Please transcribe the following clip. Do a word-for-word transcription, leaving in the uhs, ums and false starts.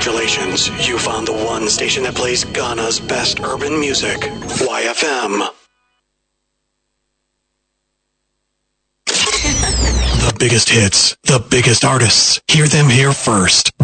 Congratulations, you found the one station that plays Ghana's best urban music, Y F M. The biggest hits, the biggest artists. Hear them here first.